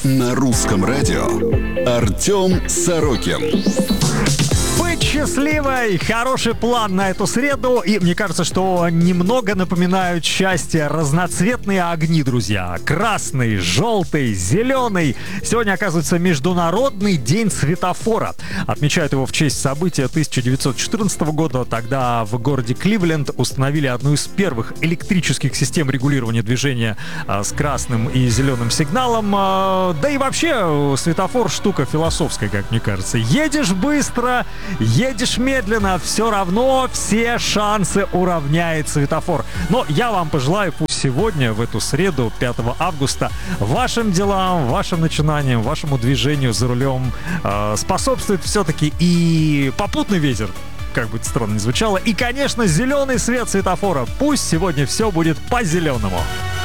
На русском радио Артем Сорокин. Быть счастливой, хороший план на эту среду. И мне кажется, что немного напоминают счастье разноцветные огни, друзья. Красный, желтый, зеленый. Сегодня, оказывается, Международный день светофора. Отмечают его в честь события 1914 года. Тогда в городе Кливленд установили одну из первых электрических систем регулирования движения с красным и зеленым сигналом. Да и вообще светофор штука философская, как мне кажется. Едешь быстро, едешь медленно, все равно все шансы уравняет светофор. Но я вам пожелаю, пусть сегодня, в эту среду, 5 августа, вашим делам, вашим начинаниям, вашему движению за рулем способствует все-таки и попутный ветер, как бы это странно ни звучало, и, конечно, зеленый свет светофора. Пусть сегодня все будет по-зеленому.